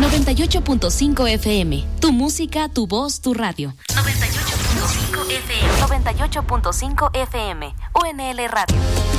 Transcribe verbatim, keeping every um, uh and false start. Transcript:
noventa y ocho punto cinco F M. Tu música, tu voz, tu radio. noventa y ocho punto cinco F M. noventa y ocho punto cinco F M. U N L Radio.